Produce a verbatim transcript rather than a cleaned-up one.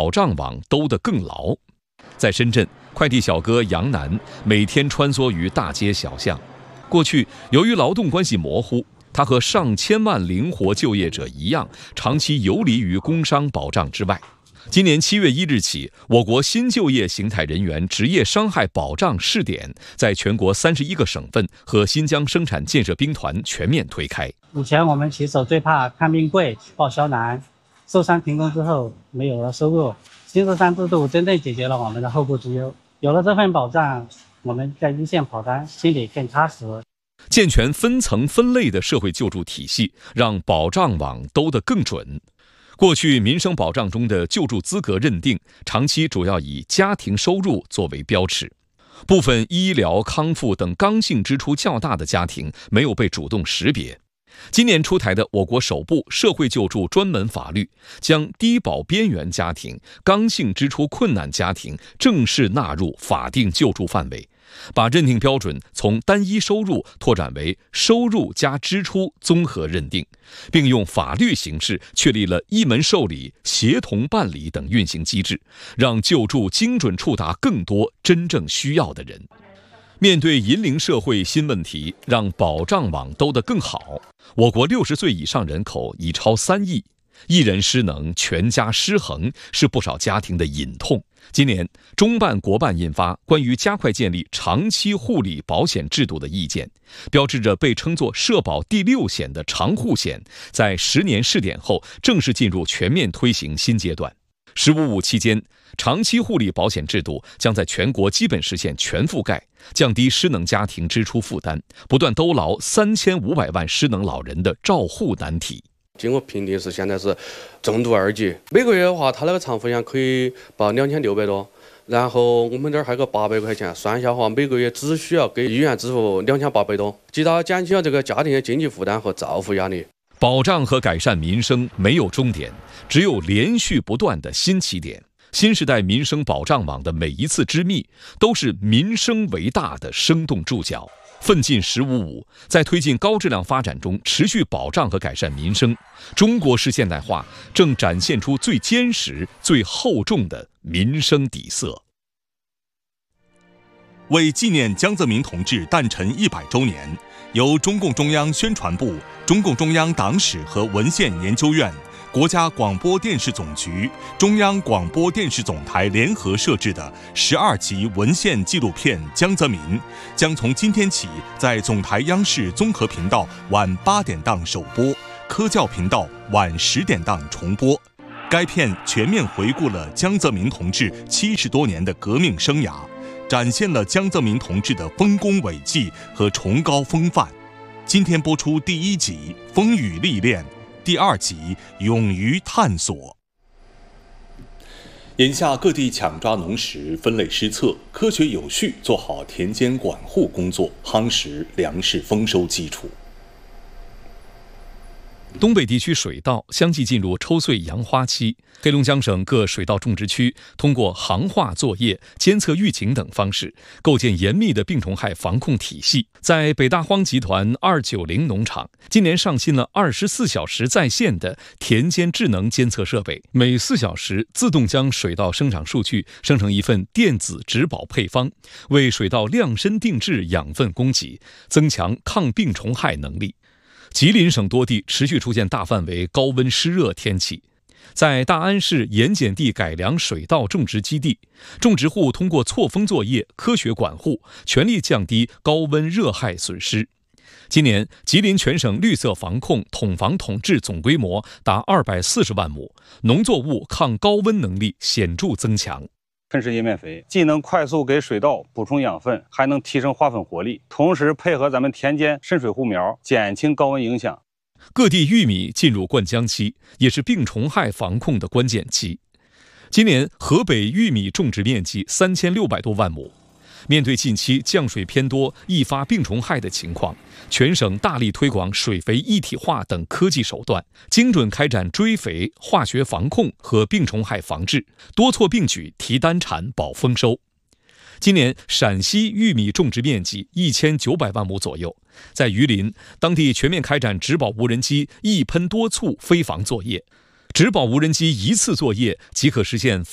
保障网兜得更牢。在深圳，快递小哥杨楠每天穿梭于大街小巷。过去，由于劳动关系模糊，他和上千万灵活就业者一样，长期游离于工伤保障之外。今年七月一日起，我国新就业形态人员职业伤害保障试点在全国三十一个省份和新疆生产建设兵团全面推开。 以前我们骑手最怕看病贵、报销难，受伤停工之后没有了收入。新十三制度真正解决了我们的后顾之忧，有了这份保障，我们在一线跑单，心里更踏实。 健全分层分类的社会救助体系，让保障网兜得更准。过去民生保障中的救助资格认定，长期主要以家庭收入作为标尺，部分医疗、康复等刚性支出较大的家庭没有被主动识别。今年出台的我国首部社会救助专门法律，将低保边缘家庭、刚性支出困难家庭正式纳入法定救助范围，把认定标准从单一收入拓展为收入加支出综合认定，并用法律形式确立了一门受理、协同办理等运行机制，让救助精准触达更多真正需要的人。面对银龄社会新问题，让保障网兜得更好，我国六十岁以上人口已超三亿，一人失能，全家失衡，是不少家庭的隐痛。今年，中办国办印发关于加快建立长期护理保险制度的意见，标志着被称作社保第六险的长护险，在十年试点后正式进入全面推行新阶段。十五五期间，长期护理保险制度将在全国基本实现全覆盖，降低失能家庭支出负担，不断兜牢三千五百万失能老人的照护难题。 经过评定是现在是重度二级，每个月的话，他那个长护险可以报两千六百多，然后我们这儿还有个八百块钱，算一下的话，每个月只需要给医院支付两千八百多，极大减轻了这个家庭的经济负担和照护压力。 保障和改善民生没有终点，只有连续不断的新起点。新时代民生保障网的每一次织密，都是民生为大的生动注脚。奋进十五五，在推进高质量发展中持续保障和改善民生，中国式现代化正展现出最坚实、最厚重的民生底色。 为纪念江泽民同志诞辰一百周年，由中共中央宣传部、中共中央党史和文献研究院、国家广播电视总局、中央广播电视总台联合摄制的十二集文献纪录片《江泽民》将从今天起在总台央视综合频道晚八点档首播，科教频道晚十点档重播。该片全面回顾了江泽民同志七十多年的革命生涯，展现了江泽民同志的丰功伟绩和崇高风范。今天播出第一集《风雨历练》，第二集《勇于探索》。眼下各地抢抓农时，分类施策，科学有序做好田间管护工作，夯实粮食丰收基础。 东北地区水稻相继进入抽穗扬花期，黑龙江省各水稻种植区通过行话作业、监测预警等方式，构建严密的病虫害防控体系。在北大荒集团二九零农场，今年上新了二十四小时在线的田间智能监测设备，每四小时自动将水稻生长数据生成一份电子植保配方，为水稻量身定制养分供给，增强抗病虫害能力。吉林省多地持续出现大范围高温湿热天气，在大安市盐碱地改良水稻种植基地，种植户通过错峰作业、科学管护，全力降低高温热害损失。今年，吉林全省绿色防控统防统治总规模达二百四十万亩，农作物抗高温能力显著增强。 喷施液面肥既能快速给水稻补充养分，还能提升花粉活力，同时配合咱们田间渗水护苗，减轻高温影响。 各地玉米进入灌浆期，也是病虫害防控的关键期。今年河北玉米种植面积三千六百多万亩。面对近期降水偏多、易发病虫害的情况，全省大力推广水肥一体化等科技手段，精准开展追肥、化学防控和病虫害防治，多措并举提单产保丰收。今年陕西玉米种植面积一千九百万亩左右，在榆林，当地全面开展植保无人机一喷多促飞防作业。植保无人机一次作业即可实现